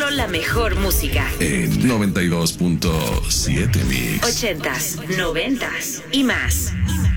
Solo la mejor música. En 92.7 Mix. 80s, 90s y más.